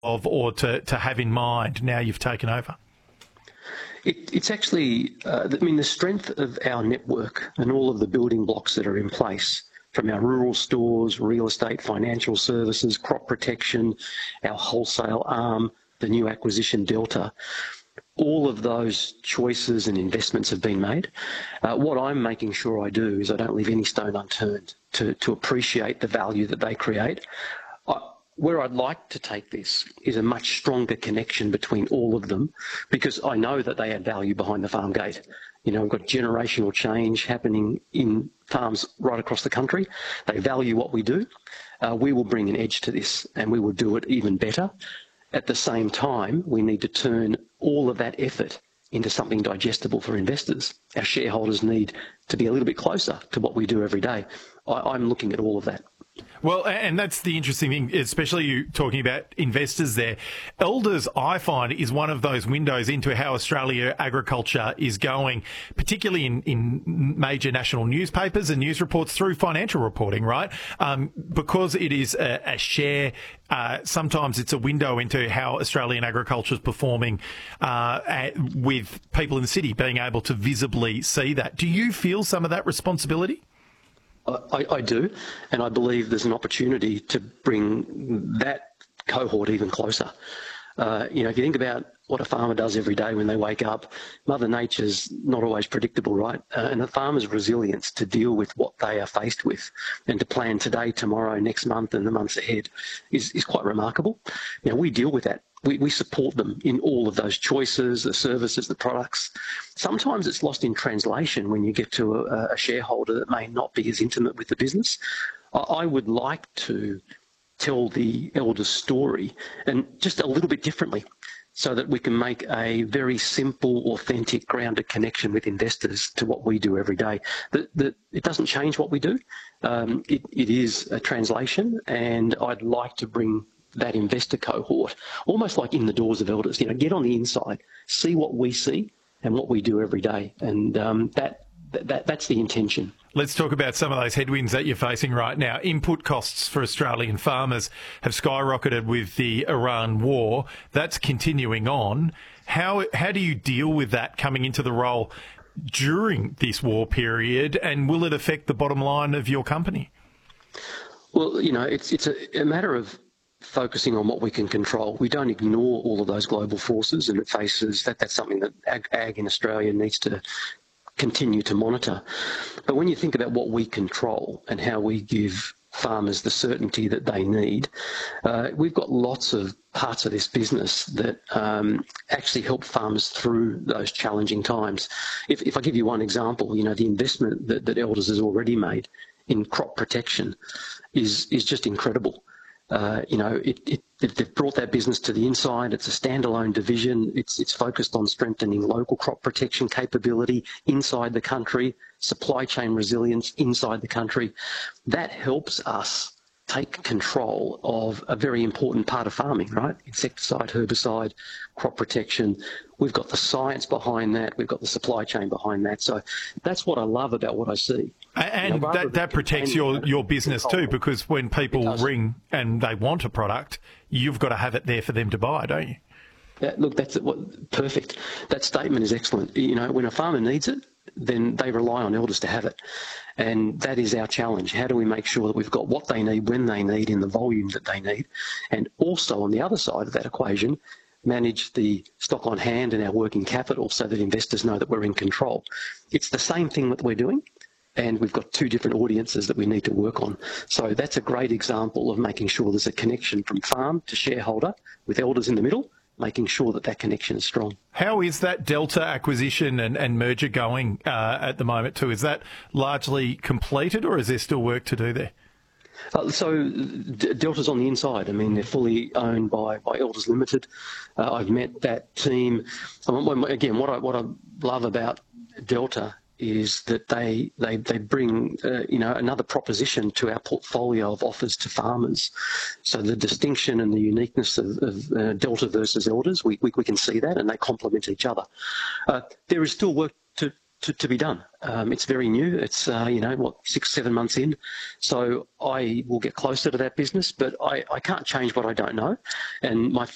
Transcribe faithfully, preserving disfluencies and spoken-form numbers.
of or to, to have in mind now you've taken over? It, it's actually, uh, I mean, the strength of our network and all of the building blocks that are in place, from our rural stores, real estate, financial services, crop protection, our wholesale arm, the new acquisition Delta, all of those choices and investments have been made. Uh, what I'm making sure I do is I don't leave any stone unturned to, to appreciate the value that they create. I, where I'd like to take this is a much stronger connection between all of them, because I know that they add value behind the farm gate. You know, we've got generational change happening in farms right across the country. They value what we do. Uh, we will bring an edge to this, and we will do it even better. At the same time, we need to turn all of that effort into something digestible for investors. Our shareholders need to be a little bit closer to what we do every day. I, I'm looking at all of that. Well, and that's the interesting thing, especially you talking about investors there. Elders, I find, is one of those windows into how Australia agriculture is going, particularly in, in major national newspapers and news reports through financial reporting, right? Um, because it is a, a share, uh, sometimes it's a window into how Australian agriculture is performing uh, at, with people in the city being able to visibly see that. Do you feel some of that responsibility? I, I do, and I believe there's an opportunity to bring that cohort even closer. Uh, you know, if you think about what a farmer does every day when they wake up, Mother Nature's not always predictable, right? Uh, and a farmer's resilience to deal with what they are faced with and to plan today, tomorrow, next month and the months ahead is, is quite remarkable. You know, we deal with that. We, we support them in all of those choices, the services, the products. Sometimes it's lost in translation when you get to a, a shareholder that may not be as intimate with the business. I, I would like to tell the Elders story, and just a little bit differently, so that we can make a very simple, authentic, grounded connection with investors to what we do every day. That, that it doesn't change what we do. Um, it, it is a translation, and I'd like to bring that investor cohort almost like in the doors of Elders. You know, get on the inside, see what we see and what we do every day, and um, that, that that's the intention. Let's talk about some of those headwinds that you're facing right now. Input costs for Australian farmers have skyrocketed with the Iran war. That's continuing on. How how do you deal with that coming into the role during this war period, and will it affect the bottom line of your company? Well, you know, it's it's a, a matter of focusing on what we can control. We don't ignore all of those global forces, and it faces that that's something that ag, ag in Australia needs to continue to monitor. But when you think about what we control and how we give farmers the certainty that they need, uh, we've got lots of parts of this business that um, actually help farmers through those challenging times. If, if I give you one example, you know, the investment that, that Elders has already made in crop protection is is just incredible. Uh, you know, it, it, they've brought that business to the inside. It's a standalone division. It's it's focused on strengthening local crop protection capability inside the country, supply chain resilience inside the country. That helps us take control of a very important part of farming, right? Insecticide, herbicide, crop protection. We've got the science behind that. We've got the supply chain behind that. So that's what I love about what I see. And you know, that, that protects your, your business too, because when people ring and they want a product, you've got to have it there for them to buy, don't you? Yeah, look, that's what, perfect. That statement is excellent. You know, when a farmer needs it, then they rely on Elders to have it. And that is our challenge. How do we make sure that we've got what they need, when they need, in the volume that they need? And also on the other side of that equation, manage the stock on hand and our working capital so that investors know that we're in control. It's the same thing that we're doing, and we've got two different audiences that we need to work on. So that's a great example of making sure there's a connection from farm to shareholder with Elders in the middle, making sure that that connection is strong. How is that Delta acquisition and, and merger going uh, at the moment too? Is that largely completed, or is there still work to do there? Uh, so D- Delta's on the inside. I mean, they're fully owned by, by Elders Limited. Uh, I've met that team. Again, what I, what I love about Delta is that they they they bring uh, you know another proposition to our portfolio of offers to farmers. So the distinction and the uniqueness of, of uh, Delta versus Elders, we, we we can see that, and they complement each other. Uh, there is still work to to, to be done. Um, it's very new. It's uh, you know what six seven months in, so I will get closer to that business, but I I can't change what I don't know, and my